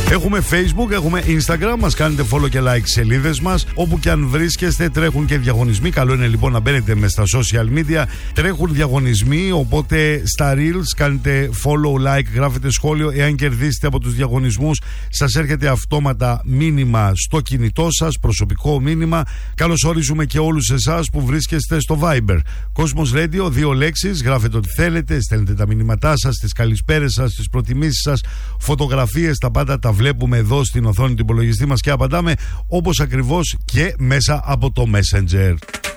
Έχουμε Facebook, έχουμε Instagram. Μας κάνετε follow και like σελίδες μας. Όπου και αν βρίσκεστε, τρέχουν και διαγωνισμοί. Καλό είναι λοιπόν να μπαίνετε μες στα social media. Τρέχουν διαγωνισμοί, οπότε στα Reels κάνετε follow, like, γράφετε σχόλιο. Εάν κερδίσετε από τους διαγωνισμούς, σας έρχεται αυτόματα μήνυμα στο κινητό σας, προσωπικό μήνυμα. Καλωσορίζουμε και όλους εσάς που βρίσκεστε στο Viber. Cosmos Radio, 2 λέξεις. Γράφετε ό,τι θέλετε, στέλνετε τα μηνύματά σας, τις καλησπέρες σας, τις προτιμήσεις σας, φωτογραφίες, τα πάντα τα βλέπουμε εδώ στην οθόνη του υπολογιστή μας και απαντάμε όπως ακριβώς και μέσα από το Messenger.